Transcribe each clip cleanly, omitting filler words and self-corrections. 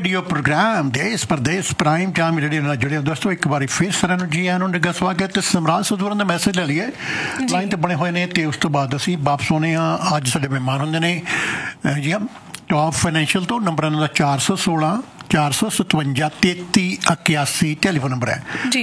Radio programme देश परदेश prime time radio ਨਾਲ ਜੁੜੇ ਦੋਸਤੋ ਇੱਕ ਵਾਰੀ ਫਿਰ ਸਾਰਿਆਂ ਨੂੰ ਜੀ ਆਇਆਂ ਨੂੰ ਨਿੱਘਾ ਸਵਾਗਤ ਤੇ ਸਮਰਾਜ ਸਦੂਰਨ ਦਾ ਮੈਸੇਜ ਲੈ ਲਈਏ ਲਾਈਨ ਤੇ ਬਣੇ ਹੋਏ ਨੇ ਤੇ ਉਸ ਤੋਂ ਬਾਅਦ ਅਸੀਂ ਵਾਪਸ ਆਉਣੇ ਆ ਅੱਜ ਸਾਡੇ ਮਹਿਮਾਨ ਹੁੰਦੇ ਨੇ ਜੀ ਟੌਪ ਫਾਈਨੈਂਸ਼ੀਅਲ ਤੋਂ ਨੰਬਰ ਇਹਨਾਂ ਦਾ 416 457 3381 ਟੈਲੀਫੋਨ ਨੰਬਰ ਹੈ ਜੀ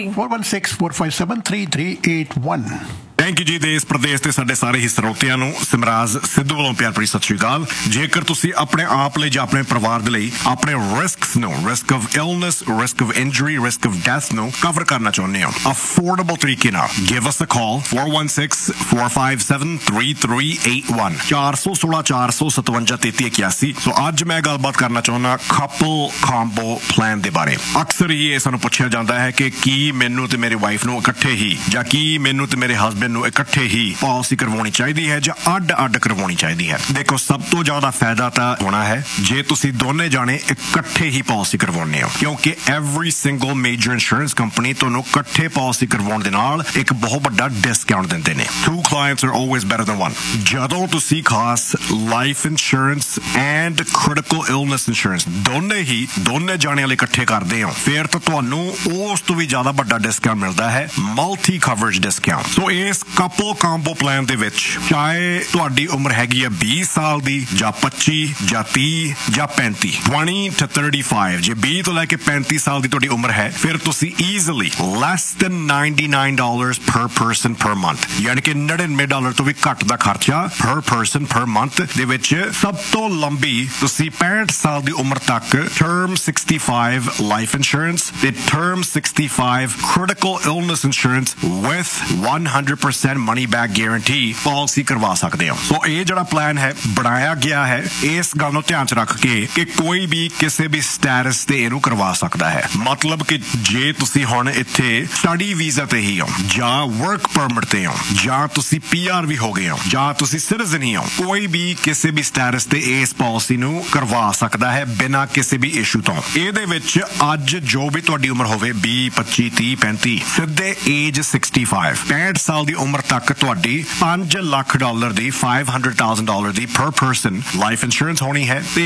4164573381 ਥੈਂਕ ਯੂ ਜੀ ਦੇਸ਼ ਪ੍ਰਦੇਸ਼ ਤੇ ਸਾਡੇ ਸਾਰੇ ਹੀ ਸਰੋਤਿਆਂ ਨੂੰ ਸਿਮਰਾਜ ਸਿੱਧੂ ਵੱਲੋਂ ਪਿਆਰ ਭਰੀ ਸਤਿ ਸ਼੍ਰੀ ਅਕਾਲ। ਜੇਕਰ ਤੁਸੀਂ ਆਪਣੇ ਆਪ ਲਈ ਜਾਂ ਆਪਣੇ ਪਰਿਵਾਰ ਦੇ ਲਈ ਆਪਣੇ ਰਿਸਕਸ ਨੂੰ risk of illness risk of injury risk of death ਨੂੰ ਕਵਰ ਕਰਨਾ ਚਾਹੁੰਦੇ ਹੋ ਅਫੋਰਡੇਬਲ ਤਰੀਕੇ ਨਾਲ ਗਿਵ ਅਸ ਅ ਕਾਲ 4164573381 416 ਸੋ ਅੱਜ ਮੈਂ ਗੱਲਬਾਤ ਕਰਨਾ ਚਾਹੁੰਦਾ ਕਪਲ ਕੰਬੋ ਪਲਾਨ ਦੇ ਬਾਰੇ। ਅਕਸਰ ਹੀ ਇਹ ਸਾਨੂੰ ਪੁੱਛਿਆ ਜਾਂਦਾ ਹੈ ਕਿ ਕੀ ਮੈਨੂੰ ਤੇ ਮੇਰੀ ਵਾਈਫ ਨੂੰ ਇਕੱਠੇ ਹੀ ਜਾਂ ਕੀ ਮੈਨੂੰ ਤੇ ਮੇਰੇ ਹਸਬੈਂਡ ਨੂੰ ਇਕੱਠੇ ਹੀ ਪਾਲਿਸੀ ਕਰਵਾਉਣੀ ਚਾਹੀਦੀ ਹੈ ਜਾਂ ਅੱਡ ਕਰਵਾਉਣੀ ਚਾਹੀਦੀ ਹੈ। ਦੇਖੋ ਸਭ ਤੋਂ ਜ਼ਿਆਦਾ ਫਾਇਦਾ ਤਾਂ ਹੋਣਾ ਹੈ ਜੇ ਤੁਸੀਂ ਦੋਨੇ ਜਾਣੇ ਇਕੱਠੇ ਹੀ ਪਾਲਿਸੀ ਕਰਵਾਉਣੇ ਹੋ ਕਿਉਂਕਿ every single major insurance company ਤੁਹਾਨੂੰ ਇਕੱਠੇ ਪਾਲਿਸੀ ਕਰਵਾਉਣ ਦੇ ਨਾਲ ਇੱਕ ਬਹੁਤ ਵੱਡਾ ਡਿਸਕਾਊਂਟ ਦਿੰਦੇ ਨੇ। Two clients are always better than one। ਜਦੋਂ ਤੁਸੀਂ ਖਾਸ life insurance and critical illness insurance ਦੋਨੇ ਜਾਣਿਆਂ ਲਈ ਇਕੱਠੇ ਕਰਦੇ ਹੋ ਫਿਰ ਤਾਂ ਤੁਹਾਨੂੰ ਉਸ ਤੋਂ ਵੀ ਜ਼ਿਆਦਾ ਵੱਡਾ ਡਿਸਕਾਊਂਟ ਮਿਲਦਾ ਹੈ ਮਲਟੀ ਕਵਰੇਜ ਡਿਸਕਾਊਂਟ। ਸੋ ਇਸ ਕਪਲ ਕੰਬੋ ਪਲਾਨ ਦੇ ਵਿੱਚ ਚਾਹੇ ਤੁਹਾਡੀ ਉਮਰ ਹੈਗੀ ਆ 20 ਸਾਲ ਦੀ ਜਾਂ 25 ਜਾਂ 30 ਜਾਂ 35 20 to 35 ਜੇ 20 ਤੋਂ ਲੈ ਕੇ 35 ਸਾਲ ਦੀ ਤੁਹਾਡੀ ਉਮਰ ਹੈ ਫਿਰ ਤੁਸੀਂ easily less than $99 per person per month ਯਾਨੀ ਕਿ $99 ਤੋਂ ਵੀ ਘੱਟ ਦਾ ਖਰਚਾ per person per month ਦੇ ਵਿੱਚ ਸਭ ਤੋਂ ਲੰਬੀ ਤੁਸੀਂ 65 ਸਾਲ ਦੀ ਉਮਰ ਤੱਕ term 65 life insurance ਤੇ term 65 critical illness insurance with 100% money back guarantee policy ਕਰਵਾ ਸਕਦੇ ਹੋ। ਸੋ ਇਹ ਜਿਹੜਾ ਪਲਾਨ ਹੈ ਬਣਾਇਆ ਗਿਆ ਹੈ ਇਸ ਗੱਲ ਨੂੰ ਧਿਆਨ ਚ ਰੱਖ ਕੇ ਕਿ ਕੋਈ ਵੀ ਕਿਸੇ ਵੀ ਸਟੇਟਸ ਤੇ ਇਹਨੂੰ ਕਰਵਾ ਸਕਦਾ ਹੈ। ਮਤਲਬ ਕਿ ਜੇ ਤੁਸੀਂ ਹੁਣ ਇੱਥੇ ਸਟੱਡੀ ਵੀਜ਼ਾ ਤੇ ਹੀ ਹੋ ਜਾਂ ਵਰਕ ਪਰਮਿਟ ਤੇ ਹੋ ਜਾਂ ਤੁਸੀਂ PR ਵੀ ਹੋ ਗਏ ਹੋ ਜਾਂ ਤੁਸੀਂ ਸਿਟੀਜ਼ਨ ਹੀ ਹੋ ਕੋਈ ਵੀ ਕਿਸੇ ਵੀ ਸਟੇਟਸ ਤੇ ਇਸ ਪਾਲਿਸੀ ਨੂੰ ਕਰਵਾ ਸਕਦਾ ਹੈ ਬਿਨਾਂ ਕਿਸੇ ਵੀ ਇਸ਼ੂ ਤੋਂ। ਇਹਦੇ ਵਿੱਚ ਅੱਜ ਜੋ ਵੀ ਤੁਹਾਡੀ ਉਮਰ ਹੋਵੇ 20 25 30 35 ਸਿੱਧੇ ਏਜ 65 ਸਾਲ ਦੀ ਉਮਰ ਤੱਕ ਤੁਹਾਡੀ $5 ਲੱਖ ਦੀ $500,000 ਦੀ per person ਲਾਈਫ ਇੰਸ਼ੋਰੈਂਸ ਹੋਣੀ ਹੈ ਤੇ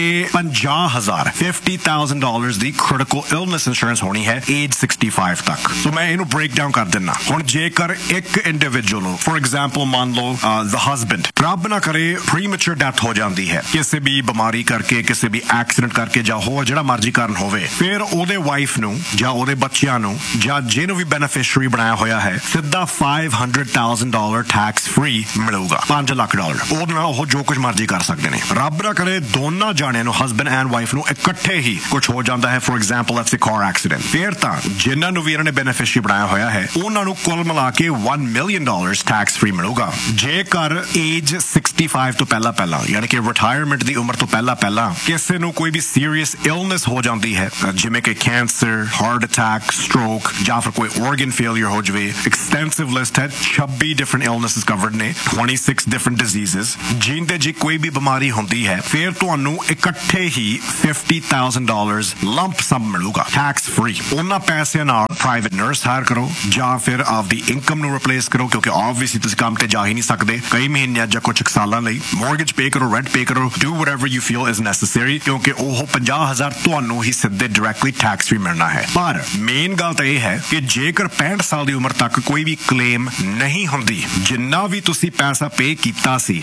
$50,000 ਦੀ ਕ੍ਰਿਟੀਕਲ ਇਲਨੈਸ ਇੰਸ਼ੋਰੈਂਸ ਹੋਣੀ ਹੈ ਏਜ 65 ਤੱਕ। ਸੋ ਮੈਂ ਇਹਨੂੰ ਬ੍ਰੇਕ ਡਾਊਨ ਕਰ ਦਿੰਦਾ। ਹੁਣ ਜੇਕਰ ਇੱਕ ਇੰਡੀਵਿਜੂਅਲ ਨੂੰ ਫੋਰ ਐਗਜ਼ਾਮਪਲ ਮੰਨ ਲਓ ਦ ਹਸਬੈਂਡ ਰੱਬ ਨਾ ਕਰੇ ਪ੍ਰੀਮੈਚੁਰ ਡੈਥ ਹੋ ਜਾਂਦੀ ਹੈ ਕਿਸੇ ਵੀ ਬਿਮਾਰੀ ਕਰਕੇ ਕਿਸੇ ਵੀ ਐਕਸੀਡੈਂਟ ਕਰਕੇ ਜਾਂ ਹੋਰ ਜਿਹੜਾ ਮਰਜ਼ੀ ਕਾਰਨ ਹੋਵੇ ਫਿਰ ਉਹਦੇ ਵਾਈਫ ਨੂੰ ਜਾਂ ਉਹਦੇ ਬੱਚਿਆਂ ਨੂੰ ਜਾਂ ਜਿਹਨੂੰ ਵੀ ਬੈਨੀਫੀਸ਼ੀਅਰੀ ਬਣਾਇਆ ਹੋਇਆ ਹੈ ਸਿੱਧਾ $500,000 ਟੈਕਸ ਫ੍ਰੀ ਮਿਲੂਗਾ $5 ਲੱਖ ਉਹਦੇ ਨਾਲ ਉਹ ਜੋ ਕੁਝ ਮਰਜ਼ੀ ਕਰ ਸਕਦੇ ਨੇ। ਰੱਬ ਨਾ ਕਰੇ ਦੋਨਾਂ ਜਾਣਿਆਂ ਨੂੰ ਹਸਬੈਂਡ ਐਂਡ ਵਾਈਫ ਨੂੰ ਇਕੱਠੇ ਹੀ ਕੁਝ ਹੋ ਜਾਂਦਾ ਹੈ for example let's say car accident ਫਿਰ ਤਾਂ ਜਿਨ੍ਹਾਂ ਨੂੰ ਵੀ ਇਹਨਾਂ ਨੇ ਬੈਨੀਫੀਸ਼ੀਅਰੀ ਬਣਾਇਆ ਹੋਇਆ ਹੈ ਉਹਨਾਂ ਨੂੰ ਕੁੱਲ ਮਿਲਾ ਕੇ $1 million ਟੈਕਸ ਫ੍ਰੀ ਮਿਲੂਗਾ। ਜੇਕਰ ਏਜ 65 ਤੋਂ ਪਹਿਲਾਂ ਯਾਨੀ ਕਿ ਰਿਟਾਇਰਮੈਂਟ ਦੀ ਉਮਰ ਤੋਂ ਪਹਿਲਾਂ ਕਿਸੇ ਨੂੰ ਕੋਈ ਵੀ ਸੀਰੀਅਸ ਇਲਨੈਸ ਹੋ ਜਾਂਦੀ ਹੈ ਜਿਵੇਂ ਕਿ ਕੈਂਸਰ ਹਾਰਟ ਅਟੈਕ ਸਟ੍ਰੋਕ ਜਾਂ ਫਿਰ ਕੋਈ organ failure ਹੋ ਜਾਵੇ ਐਕਸਟੈਂਸਿਵ ਲਿਸਟ ਹੈ 26 different illnesses covered ਨੇ 26 different diseases ਜਿੰਦੇ ਜੀ ਕੋਈ ਵੀ ਬਿਮਾਰੀ ਹੁੰਦੀ ਹੈ ਫਿਰ ਤੁਹਾਨੂੰ ਇਕੱਠੇ ਹੀ $50,000 ਲੰਪ ਸਮ ਮਿਲੂਗਾ ਟੈਕਸ ਫ੍ਰੀ। ਉਹਨਾਂ ਪੈਸਿਆਂ ਨਾਲ ਪ੍ਰਾਈਵੇਟ ਨਰਸ ਹਾਇਰ ਕਰੋ ਜਾਂ ਫਿਰ ਆਪਦੀ ਇਨਕਮ ਨੂੰ ਰਿਪਲੇਸ ਕਰੋ ਕਿਉਂਕਿ ਆਬਵੀਅਸਲੀ ਤੁਸੀਂ ਕੰਮ ਤੇ ਜਾ ਹੀ ਨਹੀਂ ਸਕਦੇ ਕਈ ਮਹੀਨਿਆਂ ਜਾਂ ਕੁਝ ਸਾਲਾਂ ਲਈ ਮੌਰਗੇਜ ਪੇ ਕਰੋ ਰੈਂਟ ਪੇ ਕਰੋ do whatever you feel is necessary ਕਿਉਂਕਿ ਉਹ $50,000 ਤੁਹਾਨੂੰ ਹੀ ਸਿੱਧੇ ਡਾਇਰੈਕਟਲੀ ਟੈਕਸ ਫ੍ਰੀ ਮਿਲਣਾ ਹੈ। ਪਰ ਮੇਨ ਗੱਲ ਤਾਂ ਇਹ ਹੈ ਕਿ ਜੇਕਰ 65 ਸਾਲ ਦੀ ਉਮਰ ਤੱਕ ਕੋਈ ਵੀ ਕਲੇਮ ਨਹੀਂ ਹੁੰਦੀ ਜਿੰਨਾ ਵੀ ਤੁਸੀਂ ਪੈਸਾ ਪੇ ਕੀਤਾ ਸੀ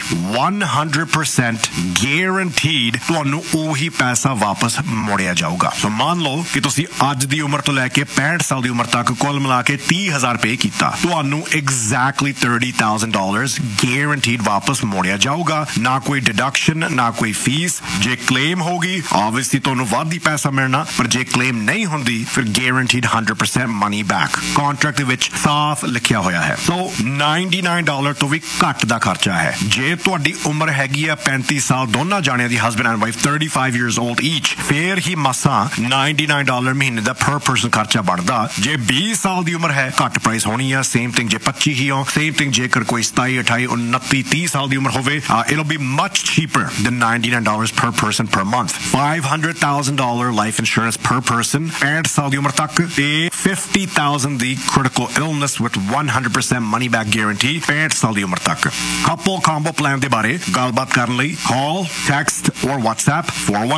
100% ਗੈਰੰਟੀਡ ਤੁਹਾਨੂੰ ਉਹੀ ਪੈਸਾ ਵਾਪਸ ਮੋੜਿਆ ਜਾਊਗਾ। ਸੋ ਮੰਨ ਲਓ ਕਿ ਤੁਸੀਂ ਅੱਜ ਦੀ ਉਮਰ ਤੋਂ ਲੈ ਕੇ 65 ਸਾਲ ਦੀ ਉਮਰ ਤੱਕ ਕੁੱਲ ਮਿਲਾ ਕੇ $30,000 ਪੇ ਕੀਤਾ ਤੁਹਾਨੂੰ ਐਗਜ਼ੈਕਟਲੀ $30,000 ਗੈਰੰਟੀਡ ਵਾਪਸ ਮੋੜਿਆ ਜਾਊਗਾ ਨਾ ਕੋਈ ਡਿਡਕਸ਼ਨ ਨਾ ਕੋਈ ਫੀਸ। ਜੇ ਕਲੇਮ ਹੋਗੀ ਆਬਵੀਅਸਲੀ ਤੁਹਾਨੂੰ ਵੱਧ ਹੀ ਪੈਸਾ ਮਿਲਣਾ ਪਰ ਜੇ ਕਲੇਮ ਨਹੀਂ ਹੁੰਦੀ ਫਿਰ ਗੈਰੰਟੀਡ 100% ਮਨੀ ਬੈਕ ਕੰਟਰੈਕਟ ਦੇ ਵਿੱਚ ਸਾਫ਼ ਲਿਖਿਆ ਹੋਇਆ ਹੈ। ਸੋ $99 ਤੋਂ ਵੀ ਘੱਟ ਦਾ ਖਰਚਾ ਹੈ। ਜੇ ਤੁਹਾਡੀ ਉਮਰ ਹੈਗੀ ਆ 35 ਸਾਲ ਦੋਨਾਂ ਜਾਣਿਆਂ ਦੀ husband and wife 35 years old each ਫੇਰ ਹੀ ਮਸਾਂ $99 ਮਹੀਨੇ ਦਾ per person ਖਰਚਾ ਬਣਦਾ। ਜੇ 20 ਸਾਲ ਦੀ ਉਮਰ ਹੈ ਘੱਟ ਪ੍ਰਾਈਸ ਹੋਣੀ ਆ ਸੇਮ ਥਿੰਗ ਜੇ 25 ਹੀ ਹੋ ਸੇਮ ਥਿੰਗ ਜੇਕਰ ਕੋਈ 27 28 29 30 ਸਾਲ ਦੀ ਉਮਰ ਹੋਵੇ it'll be much cheaper than $99 per person per month $500,000 life insurance per person 65 ਸਾਲ ਦੀ ਉਮਰ ਤੱਕ ਤੇ $50,000 ਦੀ critical illness with 100% money back guarantee 65 साल की उम्र तक। कपल कॉम्बो प्लान के बारे गलबात करने लिए कॉल, टेक्स्ट और व्हाट्सएप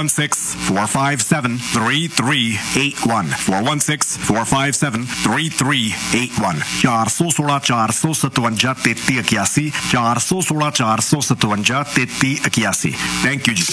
416-457-3381 416-457-3381 416 457 3381 416 457 3381। थैंक यू जी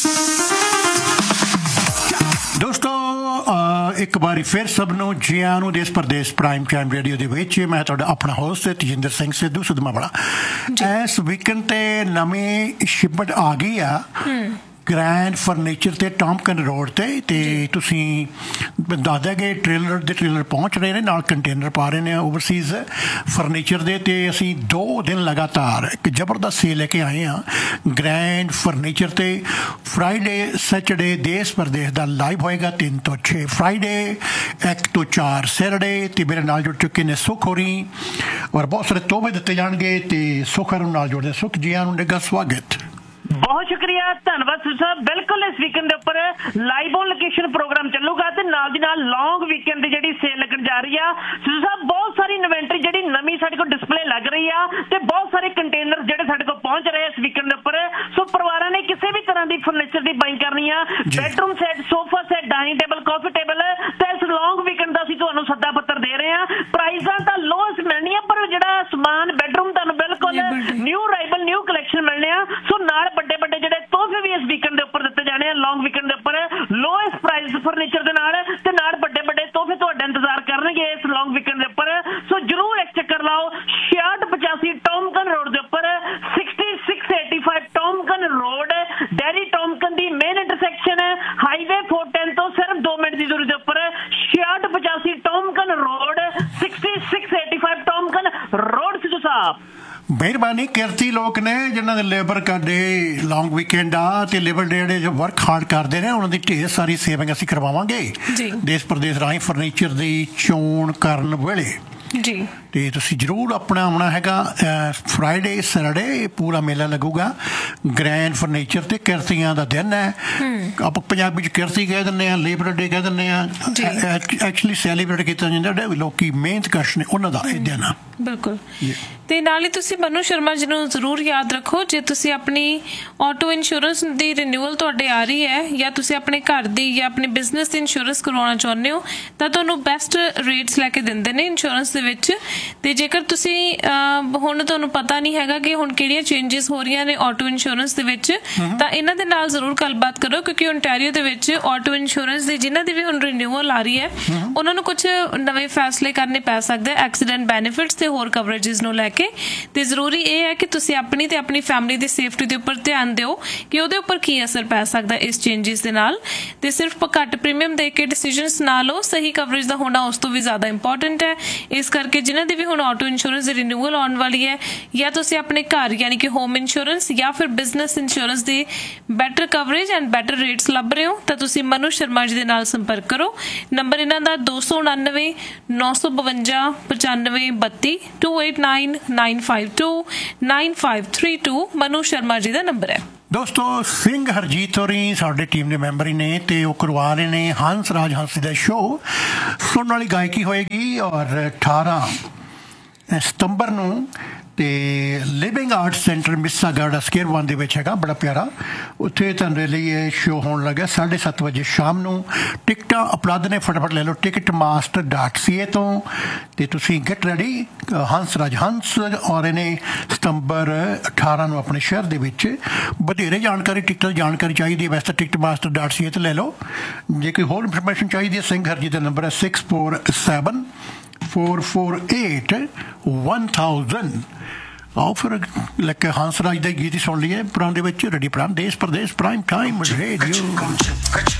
ਦੋਸਤੋ। ਇੱਕ ਵਾਰੀ ਫਿਰ ਸਭ ਨੂੰ ਜੀ ਆਇਆਂ ਨੂੰ ਦੇਸ਼ ਪ੍ਰਦੇਸ਼ ਪ੍ਰਾਈਮ ਟਾਈਮ ਰੇਡੀਓ ਦੇ ਵਿੱਚ। ਮੈਂ ਤੁਹਾਡਾ ਆਪਣਾ ਹੋਸਟ ਤੇਜਿੰਦਰ ਸਿੰਘ ਸਿੱਧੂ ਸਿੱਧਵਾਂ। ਇਸ ਵੀਕਐਂਡ ਤੇ ਨਵੀਂ ਸ਼ਿਪਮੈਂਟ ਆ ਗਈ ਆ ਗ੍ਰੈਂਡ ਫਰਨੀਚਰ ਤੇ ਟੌਮਕਨ ਰੋਡ ਤੇ ਤੁਸੀਂ ਦੱਸ ਦਿਆ ਕਿ ਟ੍ਰੇਲਰ ਪਹੁੰਚ ਰਹੇ ਨੇ, ਨਾਲ ਕੰਟੇਨਰ ਪਾ ਰਹੇ ਨੇ ਓਵਰਸੀਜ਼ ਫਰਨੀਚਰ ਦੇ। ਤੇ ਅਸੀਂ 2 ਦਿਨ ਲਗਾਤਾਰ ਇੱਕ ਜ਼ਬਰਦਸਤ ਸੇਲ ਲੈ ਕੇ ਆਏ ਹਾਂ ਗ੍ਰੈਂਡ ਫਰਨੀਚਰ ਤੇ। ਫਰਾਈਡੇ ਸੈਚਰਡੇ ਦੇਸ਼ ਪ੍ਰਦੇਸ਼ ਦਾ ਲਾਈਵ ਹੋਏਗਾ 3 ਤੋਂ 6, ਫਰਾਈਡੇ 1 ਤੋਂ 4 ਸੈਟਰਡੇ। ਤੇ ਮੇਰੇ ਨਾਲ ਜੁੜ ਚੁੱਕੇ ਨੇ ਸੁਖ ਹੋਰੀ ਔਰ ਬਹੁਤ ਸਾਰੇ ਤੋਹਫੇ ਦਿੱਤੇ ਜਾਣਗੇ ਤੇ ਸੁਖ ਨੂੰ ਨਾਲ ਜੋੜਦੇ। ਸੁਖ ਜੀ ਆਇਆਂ ਨੂੰ ਨਿੱਘਾ ਸਵਾਗਤ। ਬਹੁਤ ਸ਼ੁਕਰੀਆ, ਧੰਨਵਾਦ ਸਾਹਿਬ। ਬਿਲਕੁਲ ਇਸ ਵੀਕਐਂਡ ਦੇ ਉੱਪਰ ਲਾਈਵ ਔਨ ਲੋਕੇਸ਼ਨ ਪ੍ਰੋਗਰਾਮ ਚੱਲੂਗਾ ਤੇ ਨਾਲ ਦੀ ਨਾਲ ਲੌਂਗ ਵੀਕਐਂਡ ਦੀ ਜਿਹੜੀ ਸੇਲ ਲੱਗਣ ਜਾ ਰਹੀ ਆ ਸਾਹਿਬ। ਬਹੁਤ ਸਾਰੀ ਇਨਵੈਂਟਰੀ ਜਿਹੜੀ ਨਵੀਂ ਸਾਡੇ ਕੋਲ ਡਿਸਪਲੇ ਲੱਗ ਰਹੀ ਆ ਤੇ ਬਹੁਤ ਸਾਰੇ ਕੰਟੇਨਰ ਜਿਹੜੇ ਸਾਡੇ ਕੋਲ ਪਹੁੰਚ ਰਹੇ ਇਸ ਵੀਕਐਂਡ ਦੇ ਉੱਪਰ। ਸੋ ਪਰਿਵਾਰਾਂ ਨੇ ਕਿਸੇ ਵੀ ਤਰ੍ਹਾਂ ਦੀ ਫਰਨੀਚਰ ਦੀ ਬਾਈਂਗ ਕਰਨੀ ਆ, bedroom set, sofa set, dining table, ਕਾਫੀ ਟੇਬਲ, ਤੇ ਇਸ ਲੌਂਗ ਵੀਕਐਂਡ ਦਾ ਅਸੀਂ ਤੁਹਾਨੂੰ ਸੱਦਾ ਪੱਤਰ ਦੇ ਰਹੇ ਆ। ਪ੍ਰਾਈਜ਼ਾਂ ਤਾਂ ਲੋਅਸਟ ਮਿਲਣੀ ਆ, ਪਰ ਜਿਹੜਾ ਸਮਾਨ ਬੈਡਰੂਮ ਤੁਹਾਨੂੰ ਬਿਲਕੁਲ ਨਿਊ ਅਰਾਈਵਲ, ਨਿਊ ਕਲੈਕਸ਼ਨ ਮਿਲਣੇ ਆ। ਸੋ ਨਾਲ ਵੱਡੇ ਜਿਹੜੇ ਤੋਹਫੇ ਵੀ ਇਸ ਵੀਕਐਂਡ ਦੇ ਉੱਪਰ ਦਿੱਤੇ ਜਾਣੇ ਆ ਲੌਂਗ ਵੀਕਐਂਡ ਦੇ ਉੱਪਰ ਲੋਐਸਟ ਪ੍ਰਾਈਸ ਫਰਨੀਚਰ ਦੇ ਨਾਲ, ਤੇ ਨਾਲ ਵੱਡੇ ਤੋਹਫੇ ਤੁਹਾਡਾ ਇੰਤਜ਼ਾਰ ਕਰਨਗੇ ਇਸ ਲੌਂਗ ਵੀਕਐਂਡ ਦੇ ਉੱਪਰ। ਸੋ ਜਰੂਰ ਇੱਕ ਚੱਕਰ ਲਾਓ 6685 ਟੌਮਕਨ ਰੋਡ ਦੇ ਉੱਪਰ, 6685 ਟੌਮਕਨ ਰੋਡ, ਡੈਰੀ ਟੌਮਕਨ ਦੀ ਮੇਨ ਇੰਟਰਸੈਕਸ਼ਨ ਹਾਈਵੇ 410 ਤੋਂ ਸਿਰਫ 2 ਮਿੰਟ ਦੀ ਦੂਰੀ ਦੇ ਉੱਪਰ 6685 ਟੌਮਕਨ ਰੋਡ, 6685 ਟੌਮਕਨ ਰੋਡ। ਸਿੱਧੂ ਸਾਹਿਬ ਮਿਹਰਬਾਨੀ। ਕਿਰਤੀ ਲੋਕ ਨੇ ਜਿਨ੍ਹਾਂ ਦੇ ਲੇਬਰ ਕਰਦੇ ਲੌਂਗ ਵੀਕਐਂਡ ਆ ਤੇ ਲੇਬਰ ਡੇ ਜਿਹੜੇ ਜੋ ਵਰਕ ਹਾਰਡ ਕਰਦੇ ਨੇ ਉਹਨਾਂ ਦੀ ਢੇਰ ਸਾਰੀ ਸੇਵਿੰਗ ਅਸੀਂ ਕਰਵਾਵਾਂਗੇ ਦੇਸ਼ ਪ੍ਰਦੇਸ਼ ਰਾਹੀਂ ਫਰਨੀਚਰ ਦੀ ਚੋਣ ਕਰਨ ਵੇਲੇ ਜੀ। ਤੇ ਤੁਸੀਂ ਜ਼ਰੂਰ ਆਪਣਾ ਆਉਣਾ ਹੈਗਾ ਫਰਾਈਡੇ ਸੈਟਰਡੇ, ਪੂਰਾ ਮੇਲਾ ਲੱਗੂਗਾ ਗ੍ਰੈਂਡ ਫਰਨੀਚਰ ਤੇ। ਕਿਰਤੀਆਂ ਦਾ ਦਿਨ ਹੈ, ਆਪਾਂ ਪੰਜਾਬੀ 'ਚ ਕਿਰਤੀ ਕਹਿ ਦਿੰਦੇ ਹਾਂ, ਲੇਬਰ ਡੇ ਕਹਿ ਦਿੰਦੇ ਹਾਂ। ਐਕਚੁਅਲੀ ਸੈਲੀਬ੍ਰੇਟ ਕੀਤਾ ਜਾਂਦਾ ਲੋਕੀ ਮਿਹਨਤ ਕਸ਼ ਨੇ ਉਹਨਾਂ ਦਾ ਇਹ ਦਿਨ ਆ। ਬਿਲਕੁਲ। ਤੇ ਨਾਲ ਹੀ ਤੁਸੀਂ ਮਨੂ ਸ਼ਰਮਾ ਜੀ ਨੂੰ ਜ਼ਰੂਰ ਯਾਦ ਰੱਖੋ, ਜੇ ਤੁਸੀਂ ਆਪਣੀ ਆਟੋ ਇੰਸ਼ੋਰੈਂਸ ਦੀ ਰਿਨਿਊਅਲ ਤੁਹਾਡੇ ਆ ਰਹੀ ਹੈ ਜਾਂ ਤੁਸੀਂ ਆਪਣੇ ਘਰ ਦੀ ਜਾਂ ਆਪਣੇ ਬਿਜ਼ਨਸ ਦੀ ਇੰਸ਼ੋਰੈਂਸ ਕਰਵਾਉਣਾ ਚਾਹੁੰਦੇ ਹੋ ਤਾਂ ਤੁਹਾਨੂੰ ਬੈਸਟ ਰੇਟਸ ਲੈ ਕੇ ਦਿੰਦੇ ਨੇ ਇੰਸ਼ੋਰੈਂਸ ਦੇ ਵਿੱਚ। ਤੇ ਜੇਕਰ ਤੁਸੀਂ ਹੁਣ ਤੁਹਾਨੂੰ ਪਤਾ ਨਹੀਂ ਹੈਗਾ ਕਿ ਹੁਣ ਕਿਹੜੀਆਂ ਚੇਂਜਸ ਹੋ ਰਹੀਆਂ ਨੇ ਆਟੋ ਇੰਸ਼ੋਰੈਂਸ ਦੇ ਵਿੱਚ, ਤਾਂ ਇਹਨਾਂ ਦੇ ਨਾਲ ਜ਼ਰੂਰ ਗੱਲਬਾਤ ਕਰੋ, ਕਿਉਂਕਿ ਓਨਟਾਰੀਓ ਦੇ ਵਿੱਚ ਆਟੋ ਇੰਸ਼ੋਰੈਂਸ ਦੀ ਜਿਨ੍ਹਾਂ ਦੀ ਵੀ ਹੁਣ ਰਿਨਿਊਅਲ ਆ ਰਹੀ ਹੈ ਉਹਨਾਂ ਨੂੰ ਕੁਝ ਨਵੇਂ ਫੈਸਲੇ ਕਰਨੇ ਪੈ ਸਕਦੇ ਐਕਸੀਡੈਂਟ ਬੈਨੀਫਿਟਸ ਤੇ ਹੋਰ ਕਵਰੇਜਸ ਨੂੰ ਲੈ ਕੇ। ਤੇ ਜ਼ਰੂਰੀ ਇਹ ਹੈ ਕਿ ਤੁਸੀਂ ਆਪਣੀ ਤੇ ਆਪਣੀ ਫੈਮਿਲੀ ਦੀ ਸੇਫਟੀ ਦੇ ਉੱਪਰ ਧਿਆਨ ਦਿਓ ਕਿ ਉਹਦੇ ਉੱਪਰ ਕੀ ਅਸਰ ਪੈ ਸਕਦਾ ਇਸ ਚੇਂਜਸ ਦੇ ਨਾਲ। ਤੇ ਸਿਰਫ ਘੱਟ ਪ੍ਰੀਮੀਅਮ ਦੇ ਕੇ ਡਿਸੀਜਨਸ ਨਾ ਲਓ, ਸਹੀ ਕਵਰੇਜ ਦਾ ਹੋਣਾ ਉਸ ਤੋਂ ਵੀ ਜ਼ਿਆਦਾ ਇੰਪੋਰਟੈਂਟ ਹੈ। ਇਸ ਕਰਕੇ ਜਿਨ੍ਹਾਂ ਦੀ ਵੀ ਹੁਣ ਆਟੋ ਇੰਸ਼ੋਰੈਂਸ ਦੀ ਰਿਨਿਊਅਲ ਆਉਣ ਵਾਲੀ ਹੈ ਜਾਂ ਤੁਸੀਂ ਆਪਣੇ ਘਰ ਯਾਨੀ ਕਿ ਹੋਮ ਇੰਸ਼ੋਰੈਂਸ ਜਾਂ ਫਿਰ business insurance the better coverage and better rates ਲੱਭ ਰਹੇ ਹੋ ਤਾਂ ਤੁਸੀਂ ਮਨੂ ਸ਼ਰਮਾ ਜੀ ਦੇ ਨਾਲ ਸੰਪਰਕ ਕਰੋ। ਨੰਬਰ ਇਹਨਾਂ ਦਾ 299 952 95 32 289 952 9532 ਮਨੂ ਸ਼ਰਮਾ ਜੀ ਦਾ ਨੰਬਰ ਹੈ। ਦੋਸਤੋ ਸਿੰਘ ਹਰਜੀਤ ਹੋਰੀ ਸਾਡੇ ਟੀਮ ਦੇ ਮੈਂਬਰ ਹੀ ਨੇ ਤੇ ਉਹ ਕਰਵਾ ਰਹੇ ਨੇ ਹੰਸ ਰਾਜ ਹੰਸ ਦਾ ਸ਼ੋਅ। ਸੁਣਨ ਵਾਲੀ ਗਾਇਕੀ ਹੋਏਗੀ ਔਰ 18 ਸਤੰਬਰ ਨੂੰ ਤੇ ਲਿਵਿੰਗ ਆਰਟ ਸੈਂਟਰ ਮਿਸਾਗਾਰਡਾ ਸਕੇਅਰ 1 ਦੇ ਵਿੱਚ ਹੈਗਾ, ਬੜਾ ਪਿਆਰਾ। ਉੱਥੇ ਤੁਹਾਡੇ ਲਈ ਇਹ ਸ਼ੋਅ ਹੋਣ ਲੱਗਾ 7:30 ਵਜੇ ਸ਼ਾਮ ਨੂੰ। ਟਿਕਟਾਂ ਉਪਲਬਧ ਨੇ, ਫਟਾਫਟ ਲੈ ਲਓ ticketmaster.ca ਤੋਂ। ਤੇ ਤੁਸੀਂ ਗੈਟ ਰੈਡੀ ਹੰਸ ਰਾਜ ਹੰਸ ਔਰ ਇਹਨੇ ਸਤੰਬਰ 18 ਨੂੰ ਆਪਣੇ ਸ਼ਹਿਰ ਦੇ ਵਿੱਚ। ਵਧੇਰੇ ਜਾਣਕਾਰੀ ਟਿਕਟਾਂ ਦੀ ਜਾਣਕਾਰੀ ਚਾਹੀਦੀ ਹੈ ਵੈਸੇ ticketmaster.ca ਤੇ ਲੈ ਲਓ। ਜੇ ਕੋਈ ਹੋਰ ਇਨਫੋਰਮੇਸ਼ਨ ਚਾਹੀਦੀ ਹੈ ਸਿੰਘ ਹਰਜੀਤ ਦਾ ਨੰਬਰ ਹੈ 647 448 1000। ਆਓ ਫਿਰ ਲੱਕੇ ਹੰਸ ਰਾਜ ਦਾ ਗੀਤ ਹੀ ਸੁਣ ਲਈਏ। ਪੁਰਾਣੇ ਦੇ ਵਿੱਚ ਰੈਡੀ ਪ੍ਰਾਣ ਦੇਸ਼ ਪ੍ਰਦੇਸ਼ ਪ੍ਰਾਈਮ ਟਾਈਮ ਰੇਡੀਓ।